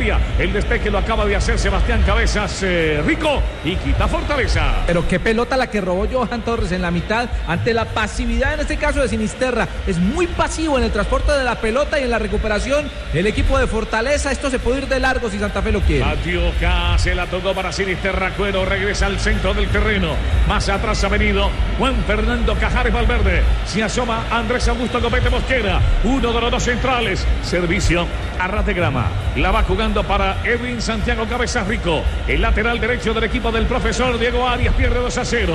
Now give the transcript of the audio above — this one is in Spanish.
área. El despeje lo acaba de hacer Sebastián Cabezas Rico y quita Fortaleza. Pero qué pelota la que robó Johan Torres en la mitad ante la pasividad en este caso de Sinisterra. Es muy pasivo en el transporte de la pelota y en la recuperación el equipo de Fortaleza. Esto se puede ir de largo si Santa Fe lo quiere. Matioca se la tocó para Sinisterra. Cuero regresa al centro del terreno. Más atrás ha venido Juan Fernando Cajares Valverde. Se asoma Andrés Augusto Copete Mosquera, uno de los dos centrales. Servicio a ras de grama. La va jugando para Edwin Santiago Cabezas Rico. El lateral derecho del equipo del profesor Diego Arias pierde 2-0.